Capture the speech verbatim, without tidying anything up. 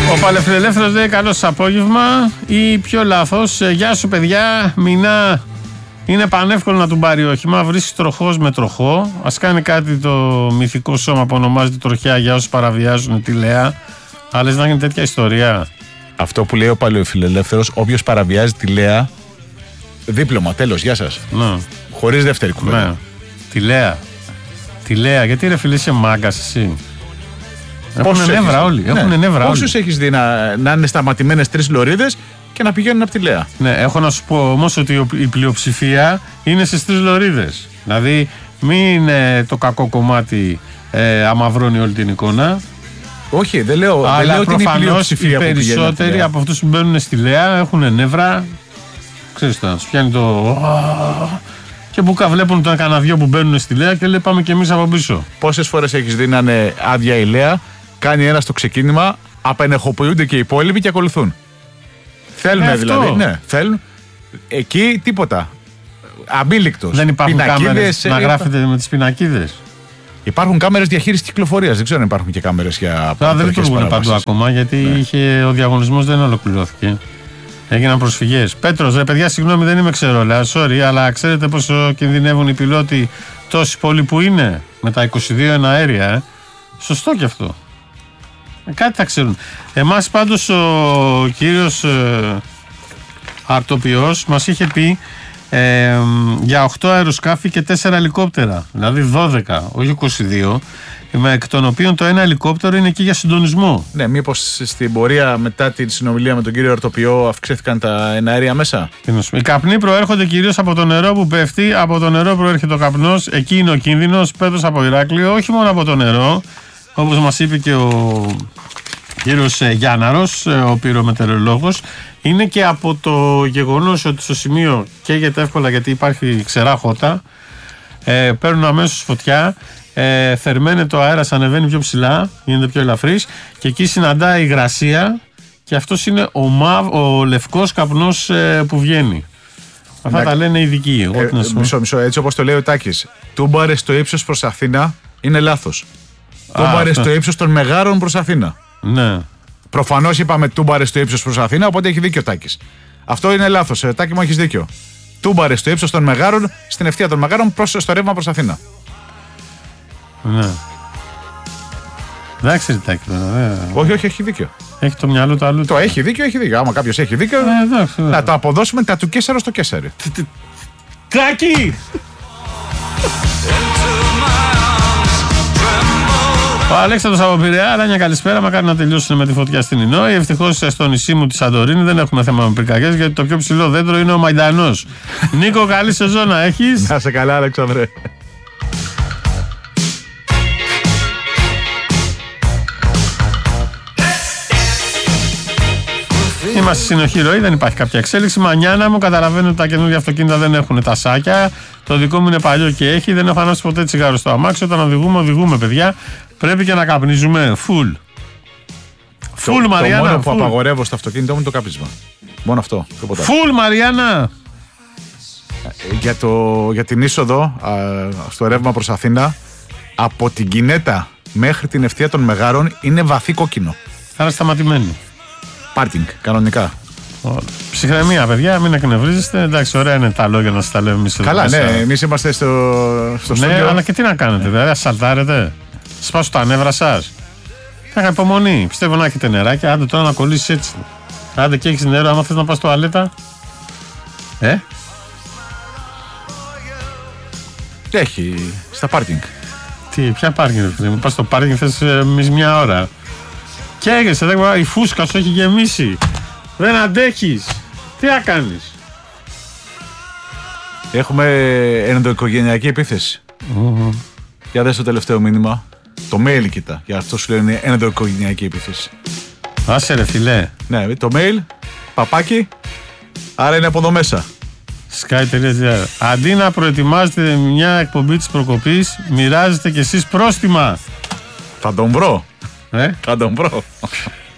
Ο Παλαιφιλελεύθερος λέει καλώς σας απόγευμα ή πιο λάθος. Γεια σου παιδιά, Μινά. Είναι πανεύκολο να του πάρει όχημα. Βρίσκει τροχός με τροχό. Ας κάνει κάτι το μυθικό σώμα που ονομάζεται τροχιά για όσους παραβιάζουν τη Λέα. Άλλες να γίνει τέτοια ιστορία. Αυτό που λέει ο Παλαιοφιλελεύθερος, όποιος παραβιάζει τη Λέα, δίπλωμα, τέλος, γεια σας. Ναι. Χωρίς δεύτερη κουβέντα. Ναι. Τη Λέα. Τη Λέα, γιατί ρε φίλε είσαι μάγκας εσύ. Έχουν νεύρα όλοι. Ναι. Έχουν νεύρα όλοι. Πόσους έχεις δει να, να είναι σταματημένες τρεις λωρίδες και να πηγαίνουν από τη Λέα. Ναι, έχω να σου πω όμως ότι η πλειοψηφία είναι στις τρεις λωρίδες. Δηλαδή, μην είναι το κακό κομμάτι ε, αμαυρώνει όλη την εικόνα. Όχι, δεν λέω, αλλά δεν λέω ότι είναι η πλειοψηφία. Οι περισσότεροι από αυτούς που μπαίνουν στη Λέα έχουν νεύρα. Ξέρεις το, σου πιάνει το. Και που βλέπουν τον κανένα δυο που μπαίνουν στη Λέα και λέει πάμε κι εμείς από πίσω. Πόσες φορές έχεις δει να είναι άδεια η Λέα, κάνει ένα στο ξεκίνημα, απενεχοποιούνται και οι υπόλοιποι και ακολουθούν. Θέλουν ε, δηλαδή. Ναι, θέλουν. Εκεί τίποτα. Αμήλικτος. Δεν υπάρχουν κάμερες να γράφετε με τις πινακίδες. Υπάρχουν κάμερες διαχείρισης κυκλοφορίας. Δεν ξέρω αν υπάρχουν και κάμερες για. Τώρα δεν λειτουργούν παντού ακόμα γιατί ναι. είχε, ο διαγωνισμός δεν ολοκληρώθηκε. Έγιναν προσφυγές. Πέτρος, ρε παιδιά, συγγνώμη, δεν είμαι ξερόλα. Sorry, αλλά ξέρετε πόσο κινδυνεύουν οι πιλότοι τόσοι πολλοί που είναι με τα είκοσι δύο εναέρια. Ε? Σωστό κι αυτό. Ε, κάτι θα ξέρουν. Εμάς πάντως ο κύριος ε, αρτοποιός μας είχε πει ε, για οκτώ αεροσκάφη και τέσσερα ελικόπτερα. Δηλαδή δώδεκα, όχι είκοσι δύο. Εκ των οποίων το ένα ελικόπτερο είναι εκεί για συντονισμό. Ναι, μήπως στην πορεία μετά τη συνομιλία με τον κύριο Αρτοποιό αυξήθηκαν τα εναέρια μέσα. Οι καπνοί προέρχονται κυρίως από το νερό που πέφτει. Από το νερό προέρχεται ο καπνός. Εκεί είναι ο κίνδυνος. Πέτρος από Ηράκλειο. Όχι μόνο από το νερό. Όπως μας είπε και ο κύριος Γιάνναρος, ο πυρομετεωρολόγος. Είναι και από το γεγονός ότι στο σημείο καίγεται εύκολα γιατί υπάρχει ξερά χώτα. Ε, παίρνουν αμέσως φωτιά. Ε, θερμαίνεται ο αέρας, ανεβαίνει πιο ψηλά, γίνεται πιο ελαφρύς και εκεί συναντάει υγρασία και αυτός είναι ο, μαύ, ο λευκός καπνός ε, που βγαίνει. Αυτά τα λένε οι ειδικοί. Εγώ, ε, μισό, μισό, έτσι όπως το λέει ο Τάκης. Τούμπαρε στο ύψος προς Αθήνα είναι λάθος. Τούμπαρε στο ύψος των Μεγάρων προς Αθήνα. Ναι. Προφανώς είπαμε τούμπαρε στο ύψος προς Αθήνα, οπότε έχει δίκιο ο Τάκης. Αυτό είναι λάθος. Ε, Τάκη μου, έχεις δίκιο. Τούμπαρε στο ύψος των Μεγάρων, στην ευθεία των Μεγάρων, προς, στο ρεύμα προς Αθήνα. Ναι. Εντάξει, Ρητάκη τώρα. Όχι, όχι, έχει δίκιο. Έχει το μυαλό του αλλού. Το έχει δίκιο, έχει δίκιο. Άμα κάποιος έχει δίκιο, ε, εντάξει, να το αποδώσουμε τα του Κέσσαρο στο Κέσσαρι. Τάκη! Ο Αλέξανδρος από Πειραιά, αλλά μια καλησπέρα. Μακάρι να τελειώσουν με τη φωτιά στην Ινόη. Ευτυχώς στο νησί μου τη Σαντορίνη δεν έχουμε θέμα με πυρκαγιές γιατί το πιο ψηλό δέντρο είναι ο Μαϊντανός. Νίκο, καλή σεζόν να έχεις. Να σε καλά, Αλέξανδρε. Είμαστε συνοχή ροή, δεν υπάρχει κάποια εξέλιξη. Μανιάνα μου, καταλαβαίνω ότι τα καινούργια αυτοκίνητα δεν έχουν τα σάκια. Το δικό μου είναι παλιό και έχει. Δεν έχω ανάψει ποτέ τσιγάρο στο αμάξι. Όταν οδηγούμε, οδηγούμε, παιδιά. Πρέπει και να καπνίζουμε. Φουλ. Φουλ, Μαριάννα. Το μόνο full. που απαγορεύω στο αυτοκίνητο μου είναι το κάπνισμα. Μόνο αυτό. Φουλ, Μαριάννα. Για, το, για την είσοδο α, στο ρεύμα προς Αθήνα, από την Κινέτα μέχρι την ευθεία των Μεγάρων είναι βαθύ κόκκινο. Άρα σταματημένη. Πάρκινγκ, κανονικά. Ψυχραιμία, παιδιά, μην εκνευρίζεστε. Εντάξει, ωραία είναι τα λόγια να σας τα λέμε εμείς εδώ. Καλά, μέσα. Ναι, εμείς είμαστε στο, στο ναι, στούντιο. αλλά και τι να κάνετε, δηλαδή, ασαλτάρετε. Σπάσω τα νεύρα σας. Θα είχα υπομονή. Πιστεύω να έχετε νεράκι. Άντε τώρα να κολλήσεις έτσι. Άντε και έχεις νερό, άμα θες να πας στο τουαλέτα. Ε. Έχει στα πάρκινγκ. Τι, ποια πάρκινγκ, φίλε μου. Πας στο πάρκινγκ, θες εμείς μια ώρα. Καίγεσαι, η φούσκα σου έχει γεμίσει. Δεν αντέχεις. Τι να κάνεις. Έχουμε ενδοοικογενειακή επίθεση. Mm-hmm. Για δες το τελευταίο μήνυμα. Το mail κοίτα. Για αυτό σου λένε ενδοοικογενειακή επίθεση. Άσε ρε φιλέ. Ναι, το mail, παπάκι, άρα είναι από εδώ μέσα. Sky.gr. Αντί να προετοιμάζετε μια εκπομπή της προκοπής, μοιράζετε κι εσείς πρόστιμα. Θα τον βρω. Ε? Θα τον βρω.